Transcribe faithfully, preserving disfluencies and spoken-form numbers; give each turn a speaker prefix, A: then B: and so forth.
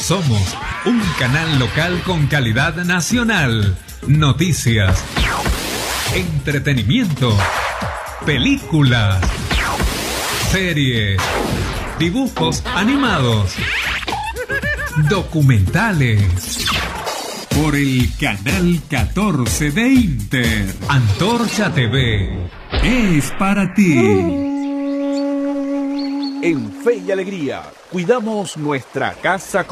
A: Somos un canal local con calidad nacional. Noticias, entretenimiento, películas, series, dibujos animados, documentales. Por el canal catorce de Inter. Antorcha T V es para ti.
B: En Fe y Alegría, cuidamos nuestra casa.